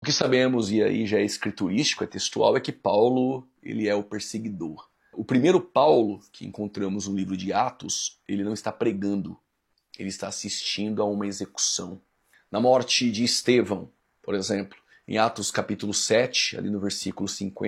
que sabemos, e aí já é escriturístico, é textual, é que Paulo ele é o perseguidor. O primeiro Paulo que encontramos no livro de Atos, ele não está pregando, ele está assistindo a uma execução. Na morte de Estevão, por exemplo, em Atos capítulo 7, ali no versículo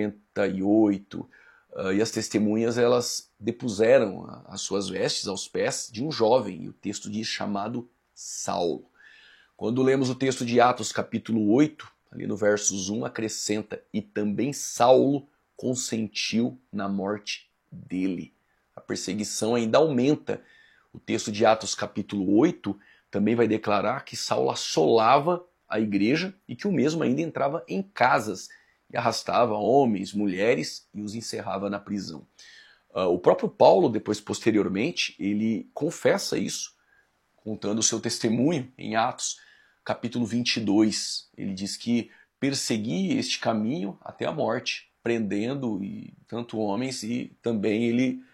58, e as testemunhas elas depuseram as suas vestes aos pés de um jovem, e o texto diz chamado Saulo. Quando lemos o texto de Atos capítulo 8, ali no versos 1, acrescenta, e também Saulo consentiu na morte dele. A perseguição ainda aumenta. O texto de Atos capítulo 8 também vai declarar que Saulo assolava a igreja e que o mesmo ainda entrava em casas e arrastava homens, mulheres e os encerrava na prisão. O próprio Paulo, depois posteriormente, ele confessa isso, contando o seu testemunho em Atos capítulo 22. Ele diz que persegui este caminho até a morte, prendendo tanto homens e também ele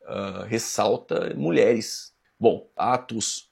ressalta mulheres. Bom, Atos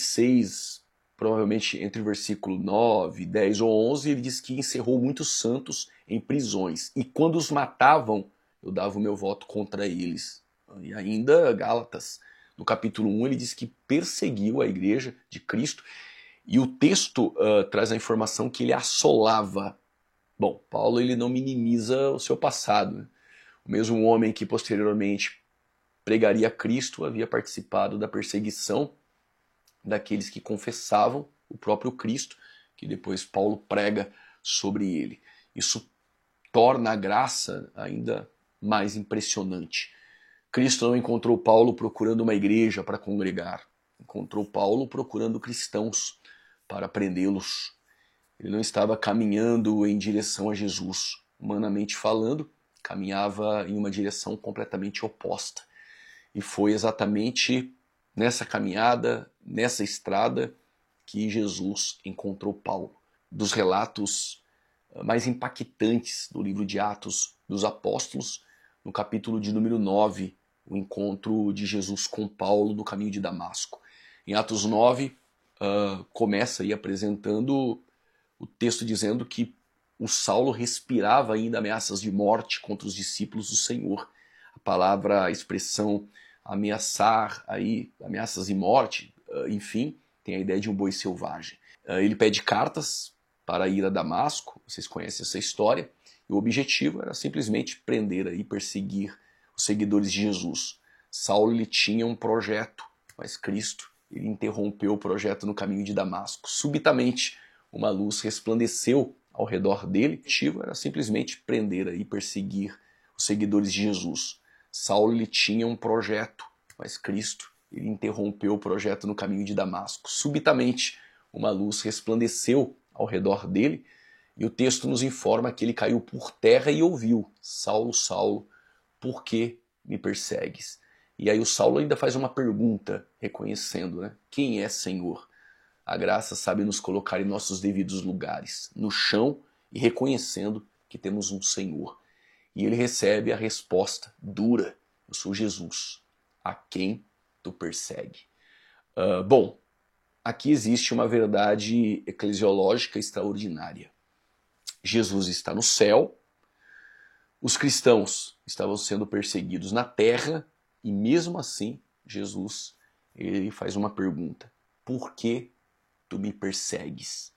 26, provavelmente entre o versículo 9, 10 ou 11, ele diz que encerrou muitos santos em prisões. E quando os matavam, eu dava o meu voto contra eles. E ainda Gálatas, no capítulo 1, ele diz que perseguiu a igreja de Cristo. E o texto traz a informação que ele assolava. Bom, Paulo ele não minimiza o seu passado, né? O mesmo homem que posteriormente pregaria Cristo havia participado da perseguição daqueles que confessavam o próprio Cristo, que depois Paulo prega sobre ele. Isso torna a graça ainda mais impressionante. Cristo não encontrou Paulo procurando uma igreja para congregar. Encontrou Paulo procurando cristãos para prendê-los. Ele não estava caminhando em direção a Jesus. Humanamente falando, caminhava em uma direção completamente oposta. E foi exatamente nessa caminhada, nessa estrada, que Jesus encontrou Paulo. Dos relatos mais impactantes do livro de Atos dos Apóstolos, no capítulo de número 9, o encontro de Jesus com Paulo no caminho de Damasco. Em Atos 9, começa aí apresentando o texto dizendo que o Saulo respirava ainda ameaças de morte contra os discípulos do Senhor. A palavra, a expressão ameaçar, aí, ameaças de morte, enfim, tem a ideia de um boi selvagem. Ele pede cartas para ir a Damasco, vocês conhecem essa história, e o objetivo era simplesmente prender e perseguir os seguidores de Jesus. Saulo ele tinha um projeto, mas Cristo ele interrompeu o projeto no caminho de Damasco. Subitamente, uma luz resplandeceu ao redor dele. O objetivo era simplesmente prender e perseguir os seguidores de Jesus. Saulo ele tinha um projeto, mas Cristo ele interrompeu o projeto no caminho de Damasco. Subitamente, uma luz resplandeceu ao redor dele e o texto nos informa que ele caiu por terra e ouviu: Saulo, Saulo, por que me persegues? E aí o Saulo ainda faz uma pergunta, reconhecendo, né? Quem é Senhor? A graça sabe nos colocar em nossos devidos lugares, no chão e reconhecendo que temos um Senhor. E ele recebe a resposta dura: eu sou Jesus, a quem tu persegue. Bom, aqui existe uma verdade eclesiológica extraordinária. Jesus está no céu, os cristãos estavam sendo perseguidos na terra, e mesmo assim, Jesus ele faz uma pergunta: por que tu me persegues?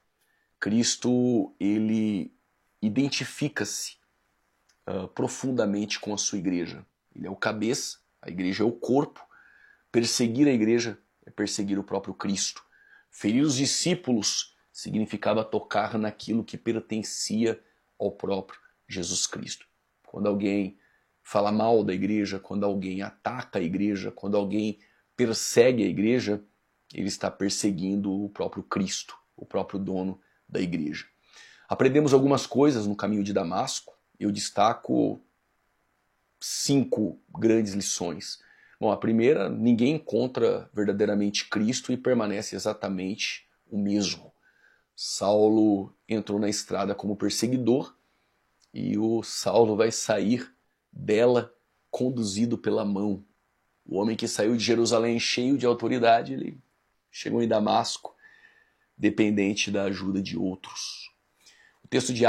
Cristo ele identifica-se profundamente com a sua igreja. Ele é o cabeça, a igreja é o corpo. Perseguir a igreja é perseguir o próprio Cristo. Ferir os discípulos significava tocar naquilo que pertencia ao próprio Jesus Cristo. Quando alguém fala mal da igreja, quando alguém ataca a igreja, quando alguém persegue a igreja, ele está perseguindo o próprio Cristo, o próprio dono da igreja. Aprendemos algumas coisas no caminho de Damasco. Eu destaco 5 grandes lições. Bom, a primeira, ninguém encontra verdadeiramente Cristo e permanece exatamente o mesmo. Saulo entrou na estrada como perseguidor e o Saulo vai sair dela conduzido pela mão. O homem que saiu de Jerusalém cheio de autoridade, ele chegou em Damasco dependente da ajuda de outros. O texto de